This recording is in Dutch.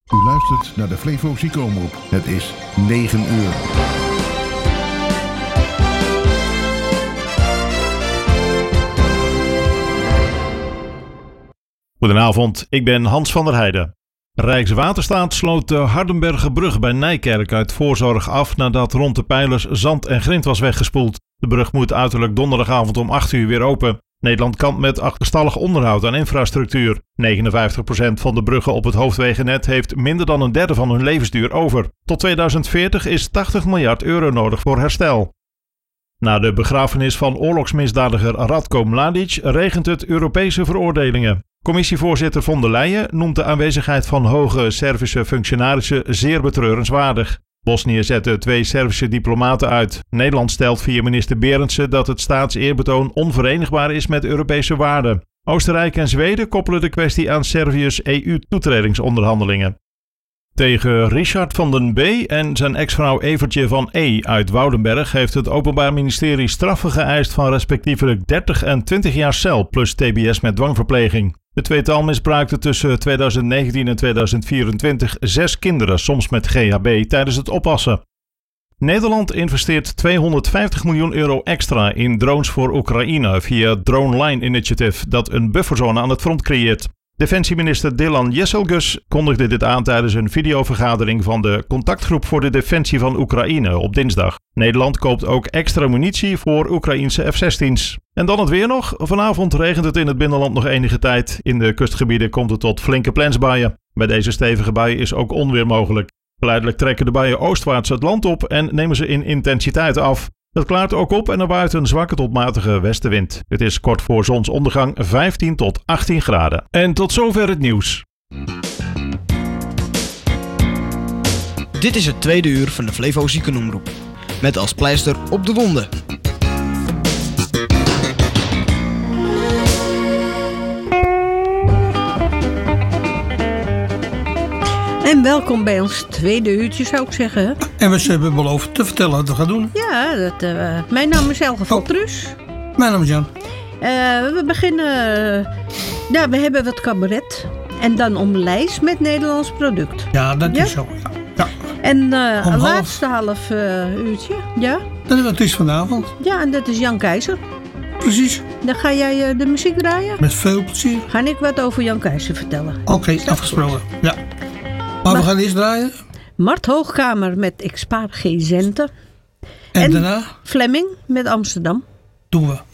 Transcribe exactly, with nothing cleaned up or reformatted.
U luistert naar de Flevo Ziekenomroep. Het is negen uur. Goedenavond, ik ben Hans van der Heijden. Rijkswaterstaat sloot de Hardenbergerbrug bij Nijkerk uit voorzorg af nadat rond de pijlers zand en grind was weggespoeld. De brug moet uiterlijk donderdagavond om acht uur weer open. Nederland kampt met achterstallig onderhoud aan infrastructuur. negenenvijftig procent van de bruggen op het hoofdwegennet heeft minder dan een derde van hun levensduur over. Tot tweeduizend veertig is tachtig miljard euro nodig voor herstel. Na de begrafenis van oorlogsmisdadiger Radko Mladic regent het Europese veroordelingen. Commissievoorzitter von der Leyen noemt de aanwezigheid van hoge Servische functionarissen zeer betreurenswaardig. Bosnië zette twee Servische diplomaten uit. Nederland stelt via minister Berendsen dat het staatseerbetoon onverenigbaar is met Europese waarden. Oostenrijk en Zweden koppelen de kwestie aan Servië's E U-toetredingsonderhandelingen. Tegen Richard van den B. en zijn ex-vrouw Evertje van E. uit Woudenberg heeft het Openbaar Ministerie straffen geëist van respectievelijk dertig en twintig jaar cel plus T B S met dwangverpleging. De tweetal misbruikten tussen tweeduizend negentien en tweeduizend vierentwintig zes kinderen, soms met G H B, tijdens het oppassen. Nederland investeert tweehonderdvijftig miljoen euro extra in drones voor Oekraïne via Drone Line Initiative, dat een bufferzone aan het front creëert. Defensieminister Dylan Jesselgus kondigde dit aan tijdens een videovergadering van de contactgroep voor de defensie van Oekraïne op dinsdag. Nederland koopt ook extra munitie voor Oekraïense F zestien's. En dan het weer nog. Vanavond regent het in het binnenland nog enige tijd. In de kustgebieden komt het tot flinke plensbuien. Bij deze stevige buien is ook onweer mogelijk. Geleidelijk trekken de buien oostwaarts het land op en nemen ze in intensiteit af. Het klaart ook op en er waait een zwakke tot matige westenwind. Het is kort voor zonsondergang vijftien tot achttien graden. En tot zover het nieuws. Dit is het tweede uur van de Flevo Ziekenomroep. Met als pleister op de wonden. En welkom bij ons tweede uurtje, zou ik zeggen. En we hebben beloofd te vertellen wat we gaan doen. Ja, dat, uh, mijn naam is Elge van Trus. Oh, mijn naam is Jan. Uh, we beginnen... Uh, nou, we hebben wat cabaret. En dan omlijst met Nederlands product. Ja, dat ja? is zo. Ja. Ja. En uh, Om een half. laatste half uh, uurtje. Ja? Dat is vanavond. Ja, en dat is Jan Keizer. Precies. Dan ga jij uh, de muziek draaien? Met veel plezier. Ga ik wat over Jan Keizer vertellen. Oké, okay, afgesproken. Ja. Maar, maar we gaan eerst draaien. Mart Hoogkamer met Ik spaar geen centen. En, en daarna? Fleming met Amsterdam. Doen we.